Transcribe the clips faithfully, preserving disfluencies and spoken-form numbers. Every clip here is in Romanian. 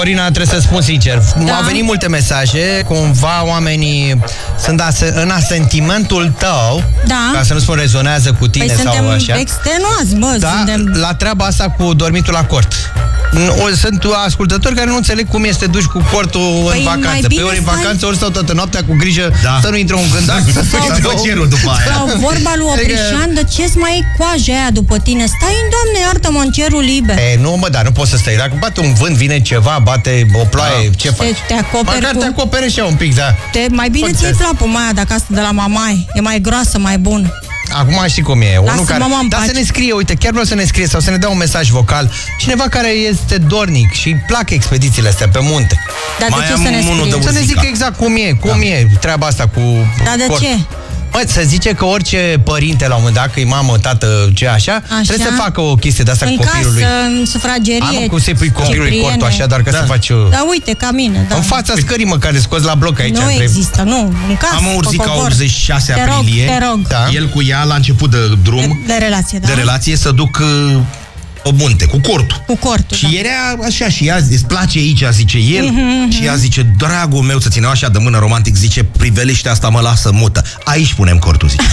Corina, trebuie să spun sincer, Da. au venit multe mesaje, cumva oamenii sunt ase- în asentimentul tău, Da. ca să nu spun rezonează cu tine Păi sau suntem așa. extenuați, bă, Da, suntem... la treaba asta cu dormitul la cort. Nu, sunt ascultători care nu înțeleg cum este duși cu cortul Păi în mai vacanță. bine Pe ori în stai- vacanță, ori stau toată noaptea cu grijă Da. să nu intre un gândac. Sau cerul după aia. Sau vorba lui Oprișan, de ce-ți mai e coaja aia după tine? Stai în, Doamne, iartă-mă, în cerul liber. E, nu, mă, dar nu poți să stai. Dacă bate un vânt, vine ceva, bate o ploaie, Da. ce Te, faci? te acoperi Măcar cu... te acopere și ea un pic, da. Te, mai bine Poți ți-ai să- flapul mai aia, dacă asta de la mamai. E mai groasă, mai bun. Acum știi cum e. Unul Lasă care... mama în Dar pace. să ne scrie, uite, chiar vreau să ne scrie sau să ne dea un mesaj vocal. Cineva care este dornic și îi plac expedițiile astea pe munte. Dar Mai de ce am să ne unul scrie? de Să ne Muzica. zică exact cum e, cum Da. e treaba asta cu Dar de cort. ce? Bă, să zice că orice părinte la un moment dat, că e mamă, tată, ce așa, Așa? trebuie să facă o chestie de asta În cu copilului. casă, în sufragerie. Am cum să-i pui copilului cipriene. cortul așa, dar ca Da. să faci... Da, uite, ca mine, da. În fața scării, mă, care scoți la bloc aici. Nu între- există, nu. În casă, Am o urzica pe covor. optzeci și șase Te rog, aprilie. te rog. Da. El cu ea la început de drum, De, de relație, da? de relație, să duc uh, o munte, cu cortul. Cu cortul, Și da. era așa, și ea îți place aici, zice el, Mhm, și ea zice, dragul meu, să țineau așa de mână romantic, zice, priveliștea asta mă lasă mută. Aici punem cortul, zice.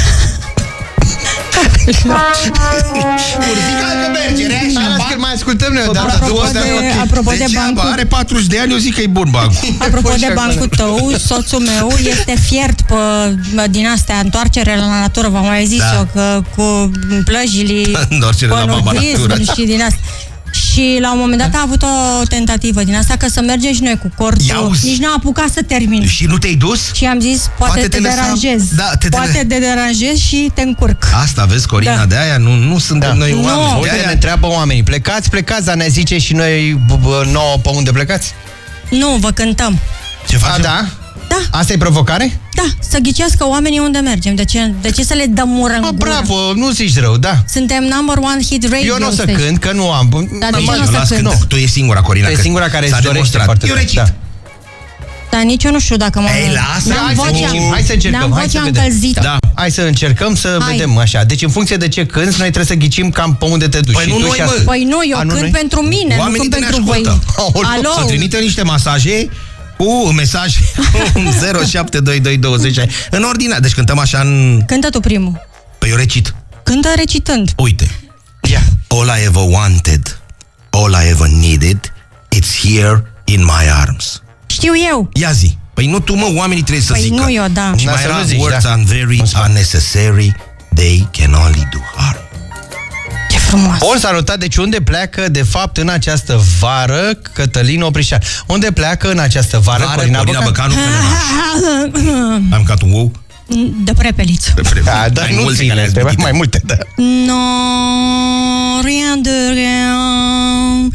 Urzica că merge, rea și Mai ascult- Mai ascultăm noi, dar Apropo de- apropo de Degeaba, bancul- are patruzeci de ani, eu zic că e bun bancul. Apropo Păi de și bancul tău, soțul meu este fiert pe, din astea, întoarcere la natură, v-am mai zis Da. eu, că cu plăjile, Întoarcere la mama natură. și din asta. Și la un moment dat a avut o tentativă din asta, că să mergem și noi cu cortul. Ia-uzi. Nici n-a apucat să termin. Și nu te-ai dus? Și am zis, poate, Poate te, te lăsam- deranjez. Da, te- te- poate te deranjez și te încurc. Asta, vezi, Corina, Da. de aia nu, nu suntem Da. noi Nu. oameni. De Uite, ne aia... întreabă oamenii, plecați, plecați, dar ne zice și noi b- b- nouă pe unde plecați? Nu, vă cântăm. Ce A, facem? da? Da, Asta e provocare? da, să ghicească oamenii unde mergem. De ce, de ce să le dăm mură în A, gură? bravo, nu zici rău, da. Suntem number one hit radio. Eu nu o să station. cânt, că nu am. Dar de ce Normal, nu o să Las cânt? cânt. Tu e singura, Corina. Tu e că singura care s-a își dorește demonstrat. foarte Eu tare, recit. da. Dar nici eu nu știu dacă mă... Ei, lasă, N-am hai să vocea, zicem, hai să încercăm, N-am hai să vocea vedem. încălzită. Da. Hai să încercăm să Hai. vedem așa. Deci în funcție de ce cânti, noi trebuie să ghicim cam pe unde te duci. Păi Și nu tu noi, și mă. asta. Păi nu, eu A, nu cânt noi? pentru mine, Oamenii nu cânt te ne pentru voi. ascultă. Alo? Să trimite niște masaje cu mesaj zero șapte doi doi douăzeci. În ordine. Deci cântăm așa în... Cântă tu primul. Păi eu recit. Cântă recitând. Uite. Ia. All I ever wanted, all I ever needed, it's here in my arms. Știu eu. Ia zi. Păi nu tu, mă, oamenii trebuie să Păi zică. nu eu, da. Și Da, mai să era nu zici, words da. are very unnecessary, they can only do harm. Ce frumos. Bun, salutat. Deci unde pleacă, de fapt, în această vară Cătălin Oprișan? Unde pleacă în această vară, Vară, Corina, Corina Băcan? Băcanu, Am mâncat un ou. De prepeliță. Da, dar Mai nu multe ține, care le-ați trebuie gândit. mai multe, da. Non, rien de rien.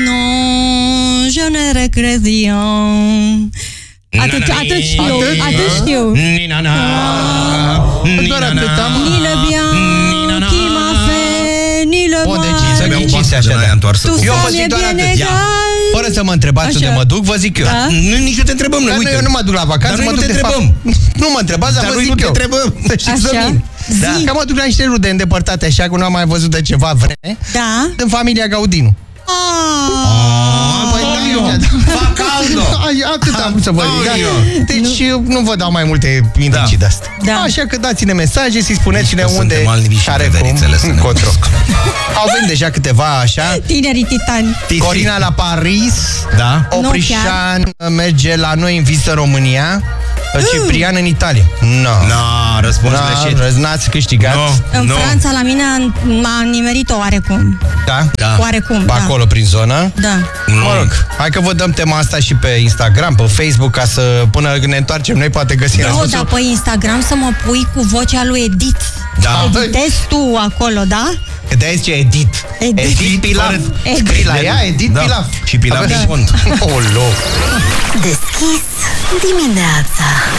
Non, je ne regrette rien. Atât, atât știu, Atât? atât știu. Nina-na, Doar atât am. Ni le bien qui m'a fait, ni le Bun, deci mal. să Să-mi iau ghiciți pastă așa, din aia da. întoarsă Tu cu Eu să vă zic mi-e doar bien atât. egal. Fără să mă întrebați Așa. unde mă duc, vă zic eu. Da. Nu, nici nu te întrebăm noi, Dar uite. eu nu mă duc la vacanță, Dar noi mă nu duc te de fapt. întrebăm. Nu mă întrebați, dar Dar vă noi zic nu te eu. întrebăm. Să știți de Așa. mine. Da. Că mă duc la niște rude îndepărtate, așa, că nu am mai văzut de ceva vreme. Da. În familia Gaudinu. Ah. Păi da, eu. Fac caldo. Ai, atât am vrut să vă zic, da? Deci nu vă dau mai multe indicii Da. de astea. Da. Așa că dați-ne mesaje, să-i spuneți-ne Că unde, suntem albi și care, veverițele să cum, ne încotro. Au venit deja câteva, așa. Tinerii titani. Corina la Paris, Da? Oprișan merge la noi în vizită în România, Ciprian în Italia. Nu. No, răspuns greșit. No, n-ați câștigat. No, În no. Franța, la mine, m-a nimerit-o oarecum. Da? Da. Oarecum, Pe da. acolo, prin zonă. Da. Mă rog, hai că vă dăm tema asta și pe Instagram, pe Facebook, ca să până când ne întoarcem noi poate găsim Nu, răspunsul. dar pe Instagram să mă pui cu vocea lui Edith. Da. Editezi tu acolo, da? Că de-aia zice Edit. Edit. Edit Pilaf. Edit. Scrii la ea, Edit Da. Pilaf. Și Pilaf Aveți- din fond. Olo. Deschis dimineața.